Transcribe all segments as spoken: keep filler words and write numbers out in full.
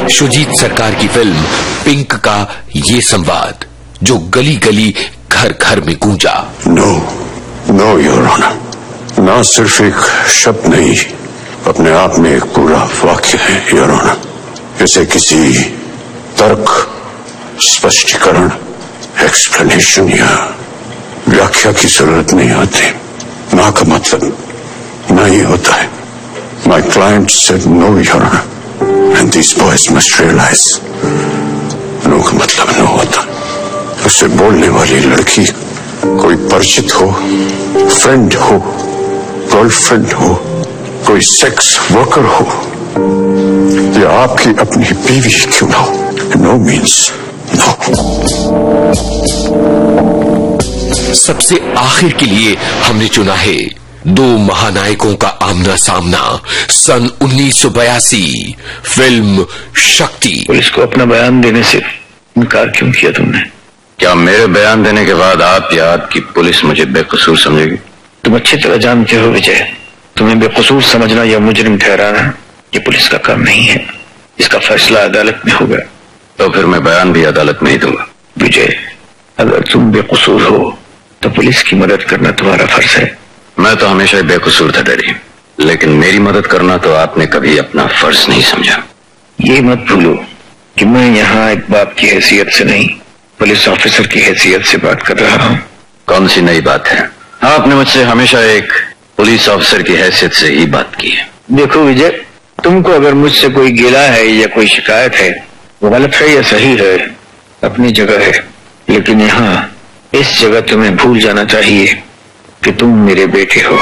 शुजीत सरकार की film pink का ये संवाद जो गली गली घर घर में गूंजा। नो नो योर ऑनर, ना सिर्फ एक शब्द नहीं, अपने आप में एक पूरा वाक्य है योर ऑनर। इसे किसी तर्क, स्पष्टीकरण, एक्सप्लेनेशन या व्याख्या की जरूरत नहीं होती। ना का मतलब ना ही होता है। My client said know your honour and this boys must realise no का मतलब नो होता। उससे बोलने वाली लड़की कोई परिचित हो, फ्रेंड हो, गर्लफ्रेंड हो, कोई सेक्स वर्कर हो या आपकी अपनी बीवी क्यों ना हो, नो मीन्स नो। सबसे आखिर के लिए हमने चुना है दो महानायकों का आमना सामना सन उन्नीस सौ बयासी, फिल्म शक्ति। पुलिस को अपना बयान देने से इनकार क्यों किया तुमने? क्या मेरे बयान देने के बाद आप या आपकी पुलिस मुझे बेकसूर समझेगी? तुम अच्छी तरह जानते हो विजय, तुम्हें बेकसूर समझना या मुजरिम ठहराना ये पुलिस का काम नहीं है। इसका फैसला अदालत में होगा। तो फिर मैं बयान भी अदालत में ही दूंगा। विजय, अगर तुम बेकसूर हो तो पुलिस की मदद करना तुम्हारा फर्ज है। मैं तो हमेशा ही बेकसूर था डैडी, लेकिन मेरी मदद करना तो आपने कभी अपना फर्ज नहीं समझा। ये मत भूलो कि मैं यहाँ एक बाप की हैसियत से नहीं, पुलिस ऑफिसर की हैसियत से बात कर रहा हूँ। कौन सी नई बात है? आपने मुझसे हमेशा एक पुलिस ऑफिसर की हैसियत से ही बात की है। देखो विजय, तुमको अगर मुझसे कोई गिला है या कोई शिकायत है, वो गलत है या सही है, अपनी जगह है, लेकिन यहाँ इस जगह तुम्हें भूल जाना चाहिए कि तुम मेरे बेटे हो।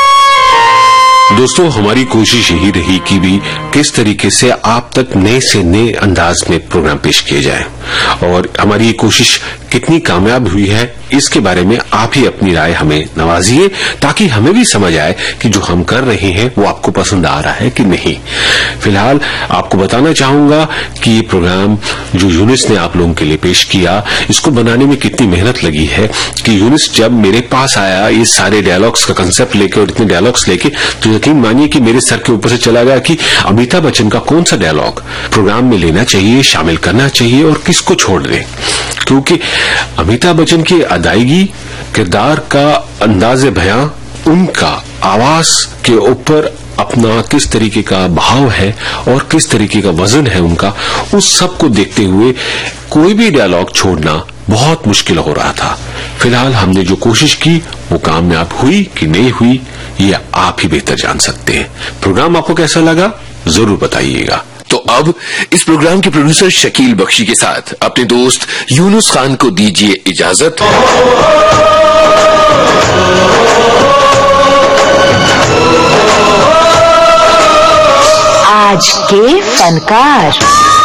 दोस्तों, हमारी कोशिश यही रही कि भी किस तरीके से आप तक नए से नए अंदाज में प्रोग्राम पेश किए जाए, और हमारी ये कोशिश कितनी कामयाब हुई है इसके बारे में आप ही अपनी राय हमें नवाजिए, ताकि हमें भी समझ आए कि जो हम कर रहे हैं वो आपको पसंद आ रहा है कि नहीं। फिलहाल आपको बताना चाहूंगा कि ये प्रोग्राम जो यूनिस ने आप लोगों के लिए पेश किया, इसको बनाने में कितनी मेहनत लगी है कि यूनिस जब मेरे पास आया ये सारे डायलॉग्स का कंसेप्ट लेके और इतने डायलॉग्स लेके, तो यकीन मानिए कि मेरे सर के ऊपर से चला गया कि अमिताभ बच्चन का कौन सा डायलॉग प्रोग्राम में लेना चाहिए, शामिल करना चाहिए और किसको छोड़ दें। क्योंकि अमिताभ बच्चन की अदायगी, किरदार का अंदाज़े बयां, उनका आवाज के ऊपर अपना किस तरीके का भाव है और किस तरीके का वजन है उनका, उस सब को देखते हुए कोई भी डायलॉग छोड़ना बहुत मुश्किल हो रहा था। फिलहाल हमने जो कोशिश की वो कामयाब हुई कि नहीं हुई ये आप ही बेहतर जान सकते हैं। प्रोग्राम आपको कैसा लगा जरूर बताइएगा। तो अब इस प्रोग्राम के प्रोड्यूसर शकील बख्शी के साथ अपने दोस्त यूनुस खान को दीजिए इजाजत। आज के फनकार।